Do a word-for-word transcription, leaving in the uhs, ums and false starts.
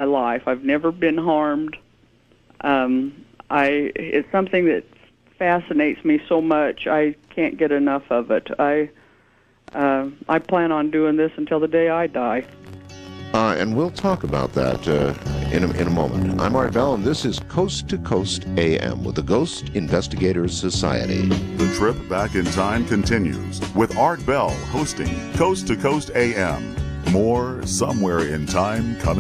life. I've never been harmed. Um, I it's something that fascinates me so much. I can't get enough of it. I uh, I plan on doing this until the day I die. Uh, and we'll talk about that uh, in, a, in a moment. I'm Art Bell, and this is Coast to Coast A M with the Ghost Investigators Society. The trip back in time continues with Art Bell hosting Coast to Coast A M. More somewhere in time coming.